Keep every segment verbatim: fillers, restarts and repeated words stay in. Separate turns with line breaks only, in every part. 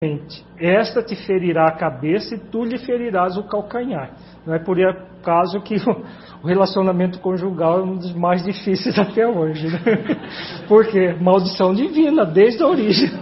esta te ferirá a cabeça e tu lhe ferirás o calcanhar. Não é por acaso que o relacionamento conjugal é um dos mais difíceis até hoje, né? Porque maldição divina, desde a origem.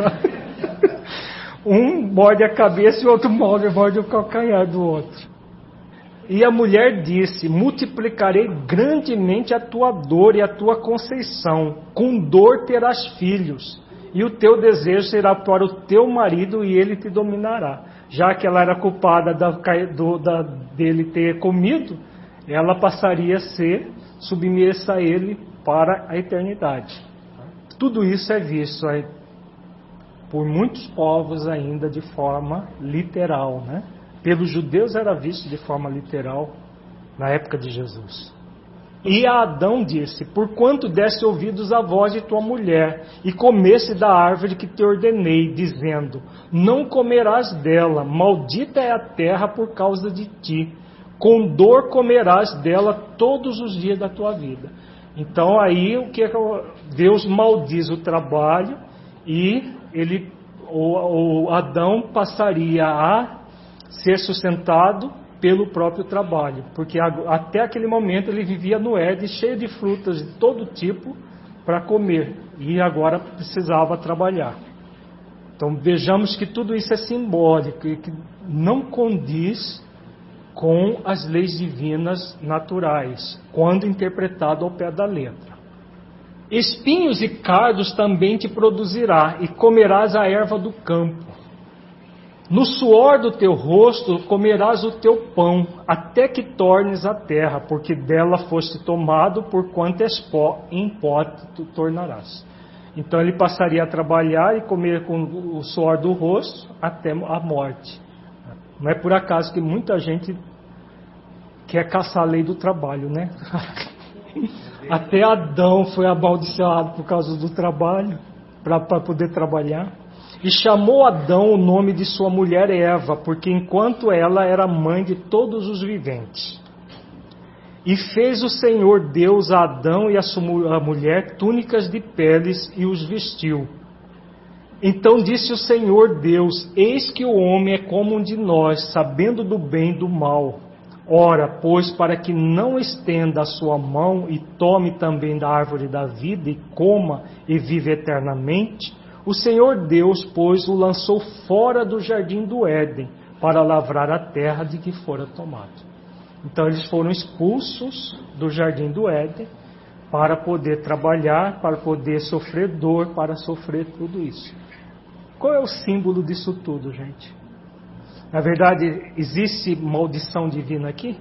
Um morde a cabeça e o outro morde, morde o calcanhar do outro. E a mulher disse: multiplicarei grandemente a tua dor e a tua conceição. Com dor terás filhos, e o teu desejo será para o teu marido, e ele te dominará. Já que ela era culpada da, do, da, dele ter comido, ela passaria a ser submissa a ele para a eternidade. Tudo isso é visto aí por muitos povos ainda de forma literal, né? Pelos judeus era visto de forma literal na época de Jesus. E a Adão disse: porquanto deste ouvidos à voz de tua mulher, e comeste da árvore que te ordenei, dizendo: não comerás dela, maldita é a terra por causa de ti, com dor comerás dela todos os dias da tua vida. Então aí o que Deus maldiz o trabalho, e ele, o, o Adão passaria a ser sustentado pelo próprio trabalho, porque até aquele momento ele vivia no Éden, cheio de frutas de todo tipo para comer, e agora precisava trabalhar. Então vejamos que tudo isso é simbólico e que não condiz com as leis divinas naturais, quando interpretado ao pé da letra. Espinhos e cardos também te produzirá, e comerás a erva do campo. No suor do teu rosto comerás o teu pão, até que tornes a terra, porque dela foste tomado, porquanto és pó, em pó tu tornarás. Então ele passaria a trabalhar e comer com o suor do rosto até a morte. Não é por acaso que muita gente quer caçar a lei do trabalho, né? Até Adão foi amaldiçoado por causa do trabalho, para poder trabalhar. E chamou Adão o nome de sua mulher Eva, porque enquanto ela era mãe de todos os viventes. E fez o Senhor Deus a Adão e a sua mulher túnicas de peles e os vestiu. Então disse o Senhor Deus: eis que o homem é como um de nós, sabendo do bem e do mal. Ora, pois, para que não estenda a sua mão e tome também da árvore da vida e coma e vive eternamente, o Senhor Deus, pois, o lançou fora do jardim do Éden, para lavrar a terra de que fora tomado. Então eles foram expulsos do jardim do Éden, para poder trabalhar, para poder sofrer dor, para sofrer tudo isso. Qual é o símbolo disso tudo, gente? Na verdade, existe maldição divina aqui?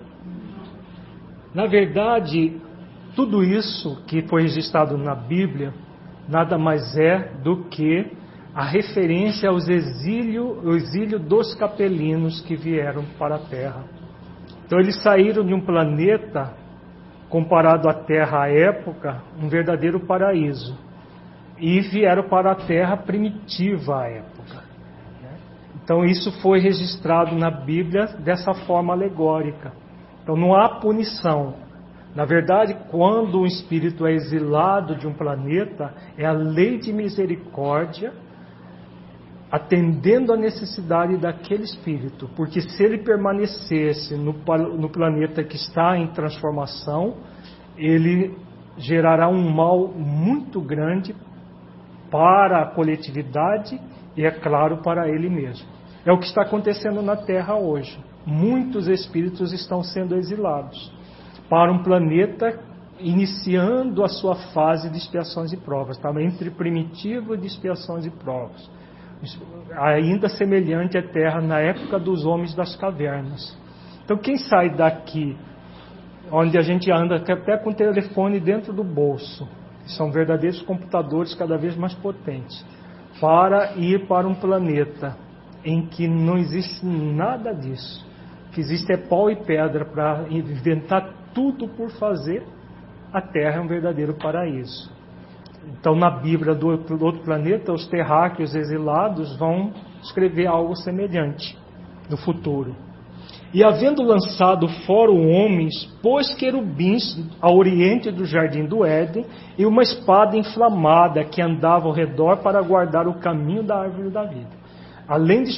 Na verdade, tudo isso que foi registrado na Bíblia nada mais é do que a referência aos exílio, o exílio dos capelinos que vieram para a Terra. Então eles saíram de um planeta, comparado à Terra à época, um verdadeiro paraíso, e vieram para a Terra primitiva à época. Então isso foi registrado na Bíblia dessa forma alegórica. Então não há punição. Na verdade, quando um espírito é exilado de um planeta, é a lei de misericórdia atendendo à necessidade daquele espírito. Porque se ele permanecesse no, no planeta que está em transformação, ele gerará um mal muito grande para a coletividade e, é claro, para ele mesmo. É o que está acontecendo na Terra hoje. Muitos espíritos estão sendo exilados para um planeta iniciando a sua fase de expiações e provas. Estava entre primitivo e de expiações e provas. Ainda semelhante à Terra na época dos homens das cavernas. Então quem sai daqui, onde a gente anda até com o telefone dentro do bolso, que são verdadeiros computadores cada vez mais potentes, para ir para um planeta em que não existe nada disso, que existe é pau e pedra para inventar tudo por fazer, a Terra é um verdadeiro paraíso. Então na Bíblia do outro planeta, os terráqueos exilados vão escrever algo semelhante no futuro. E havendo lançado fora o homem, pôs querubins ao oriente do jardim do Éden, e uma espada inflamada que andava ao redor para guardar o caminho da árvore da vida. além de